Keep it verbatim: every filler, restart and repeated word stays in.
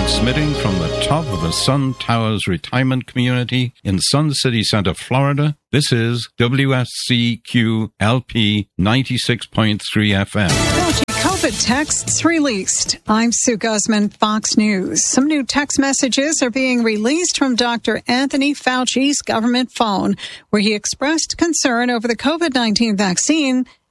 Transmitting from the top of the Sun Towers retirement community in Sun City Center, Florida, this is W S C Q L P ninety-six point three F M. COVID texts released. I'm Sue Guzman, Fox News. Some new text messages are being released from Doctor Anthony Fauci's government phone, where he expressed concern over the COVID nineteen vaccine